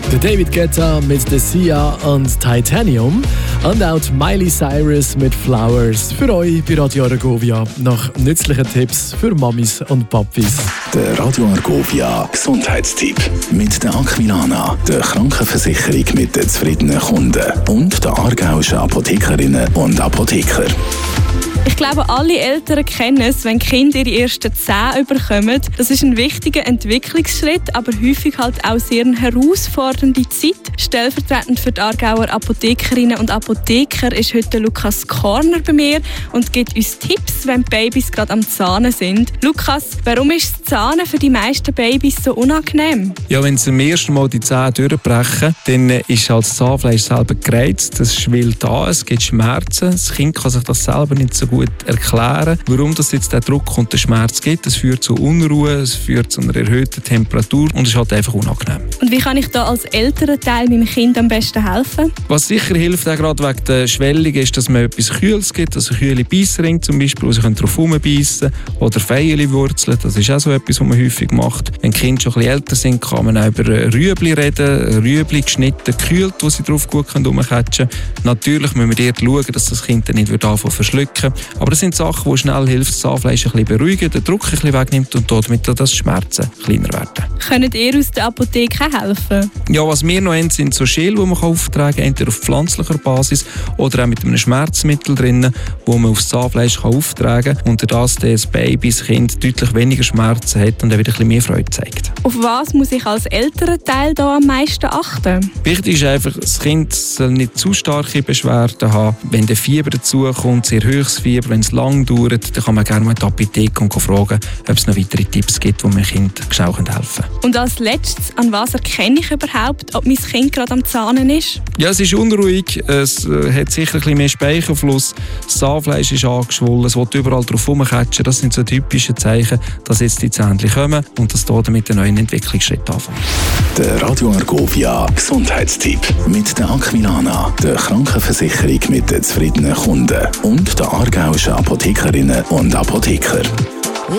Der David Guetta mit der Sia und Titanium und auch Miley Cyrus mit Flowers für euch bei Radio Argovia nach nützlichen Tipps für Mamis und Papis. Der Radio Argovia Gesundheitstipp mit der Aquilana, der Krankenversicherung mit den zufriedenen Kunden und der aargauischen Apothekerinnen und Apotheker. Ich glaube, alle Eltern kennen es, wenn Kinder ihre ersten Zähne bekommen. Das ist ein wichtiger Entwicklungsschritt, aber häufig halt auch sehr eine herausfordernde Zeit. Stellvertretend für die Aargauer Apothekerinnen und Apotheker ist heute Lukas Korner bei mir und gibt uns Tipps, wenn die Babys gerade am Zahnen sind. Lukas, warum ist das Zahnen für die meisten Babys so unangenehm? Ja, wenn sie zum ersten Mal die Zähne durchbrechen, dann ist halt das Zahnfleisch selber gereizt, das schwillt an, es gibt Schmerzen. Das Kind kann sich das selber nicht so gut erklären, warum das jetzt der Druck und der Schmerz gibt. Es führt zu Unruhe, es führt zu einer erhöhten Temperatur und es ist halt einfach unangenehm. Und wie kann ich da als Elternteil meinem Kind am besten helfen? Was sicher hilft, auch gerade wegen der Schwellung, ist, dass man etwas Kühles gibt, also kühle Beissringe zum Beispiel, wo sie drauf rumbeissen können, oder Feiliwurzeln, das ist auch so etwas, was man häufig macht. Wenn die Kinder schon ein bisschen älter sind, kann man auch über Rüebli reden, Rüebli geschnitten, gekühlt, wo sie drauf gut rumkatschen können. Natürlich müssen wir dort schauen, dass das Kind dann nicht anfangen zu verschlucken. Aber das sind Sachen, die schnell helfen, das Zahnfleisch ein bisschen beruhigen, den Druck ein bisschen wegnimmt und damit das Schmerzen kleiner werden. Könnt ihr aus der Apotheke helfen? Ja, was wir noch haben, sind so Schäle, die man auftragen kann, entweder auf pflanzlicher Basis oder auch mit einem Schmerzmittel drin, wo man aufs Zahnfleisch auftragen kann und dadurch das Baby, das Kind deutlich weniger Schmerzen hat und dann wieder ein bisschen mehr Freude zeigt. Auf was muss ich als Elternteil da am meisten achten? Wichtig ist einfach, das Kind soll nicht zu starke Beschwerden haben. Wenn der Fieber dazukommt, sehr hohes Fieber, wenn es lang dauert, dann kann man gerne mal in die Apotheke und fragen, ob es noch weitere Tipps gibt, die dem Kind schnell helfen können. Und als Letztes, an was erkenne ich überhaupt, ob mein Kind gerade am Zahnen ist? Ja, es ist unruhig, es hat sicher ein bisschen mehr Speichelfluss, das Zahnfleisch ist angeschwollen, es will überall drauf rumkatschen. Das sind so typische Zeichen, dass jetzt die Zähne kommen und dass hier mit den neuen Entwicklungsschritten anfangen. Der Radio Argovia Gesundheitstipp mit der Aquilana, der Krankenversicherung mit den zufriedenen Kunden und der aargauischen Apothekerinnen und Apotheker.